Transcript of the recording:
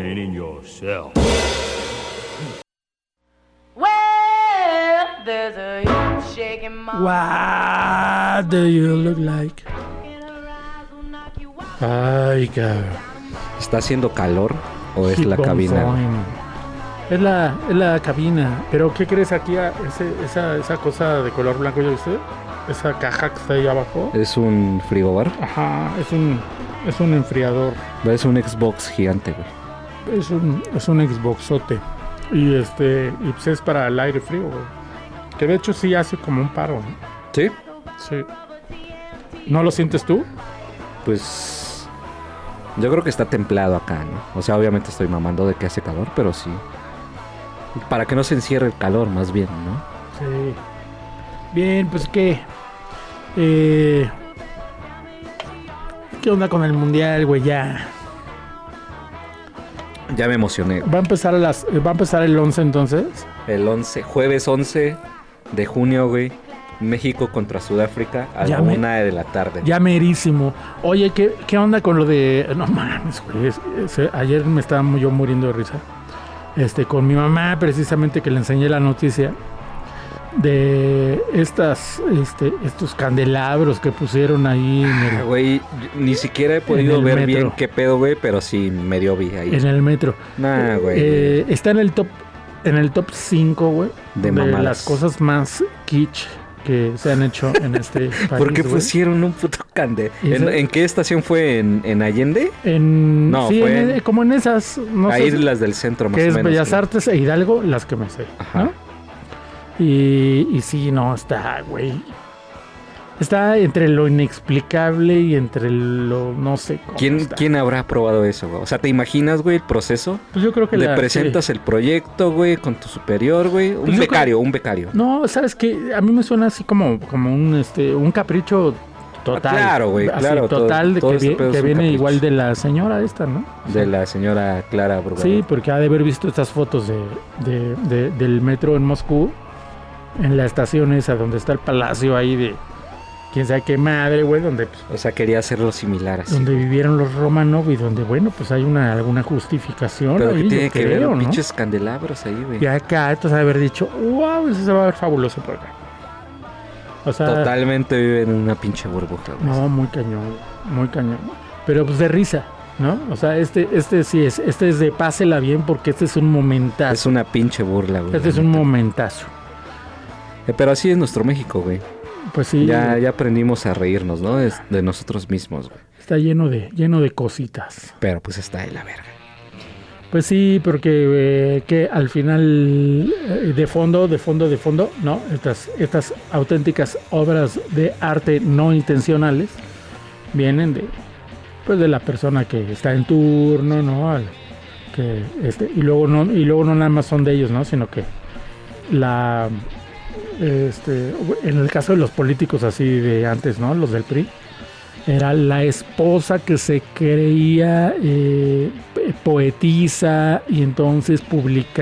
meaning yourself. Well, there's a heat shaking my What do you look like? Ay, cabrón. ¿Está haciendo calor o es la Keep on cabina? going. Es la cabina. Pero ¿qué crees aquí? Esa cosa de color blanco, ¿ya viste? Esa caja que está ahí abajo. ¿Es un frigobar? Ajá, es un enfriador. Es un Xbox gigante, güey. Es un Xboxote. Y pues es para el aire frío, güey. Que de hecho sí hace como un paro, ¿no? ¿Sí? Sí. ¿No lo sientes tú? Pues yo creo que está templado acá, ¿no? O sea, obviamente estoy mamando de que hace calor, pero sí. Para que no se encierre el calor, más bien, ¿no? Sí. Bien, pues ¿qué? ¿Qué onda con el mundial, güey? Ya. Ya me emocioné. Va a empezar el 11 entonces. El 11, jueves 11 de junio, güey. México contra Sudáfrica a la 1 de la tarde. Ya merísimo. Oye, ¿qué onda con lo de...? No mames, güey. Ayer me estaba yo muriendo de risa. Con mi mamá, precisamente, que le enseñé la noticia de estos candelabros que pusieron ahí en el... Güey, ni siquiera he podido ver metro. bien qué pedo, güey, pero sí medio vi ahí. En el metro. Nah, güey. Está en el top 5, güey, De de mamadas. las cosas más kitsch que se han hecho en este país. ¿Por qué güey. pusieron un puto cande? ¿Y ¿En qué estación fue? ¿En Allende? No, Sí, fue como en esas, no ahí sé, las del centro, más que o es menos. Bellas creo. Artes e Hidalgo, las que me sé, Ajá. ¿no? Y sí, no, está, güey. Está entre lo inexplicable y entre lo no sé cómo está. ¿Quién habrá probado eso, güey? O sea, ¿te imaginas, güey, el proceso? Pues yo creo que Le presentas el proyecto, güey, con tu superior, güey. Pues yo Un becario. No, ¿sabes qué? A mí me suena así como un capricho total. Claro, güey, Así, claro. total, todo este pedo que es un viene capricho. igual de la señora esta, ¿no? De la señora Clara Brugada. Sí, porque ha de haber visto estas fotos del metro en Moscú, en la estación esa, donde está el palacio ahí de quién sabe qué madre, güey, donde O sea, quería hacerlo similar así. donde vivieron los Romanov y donde, bueno, pues hay alguna justificación. Pero ahí, que tiene yo que ver creo, los ¿no? pinches candelabros ahí, güey. Y acá, entonces ha de haber dicho, wow, eso se va a ver fabuloso por acá. O sea, Totalmente vive en una pinche burbuja, güey. no, muy cañón, muy cañón. Pero pues de risa, ¿no? O sea, este sí es de pásela bien porque este es un momentazo. Es una pinche burla, güey. Este es un momentazo. Pero así es nuestro México, güey. Pues sí, Ya aprendimos a reírnos, ¿no? De nosotros mismos, güey. está lleno de cositas. Pero pues está de la verga. Pues sí, porque que al final de fondo, ¿no? Estas auténticas obras de arte no intencionales vienen de la persona que está en turno, ¿no? Y luego no nada más son de ellos, ¿no? Sino que en el caso de los políticos así de antes, ¿no? Los del PRI, era la esposa que se creía poetisa y entonces publica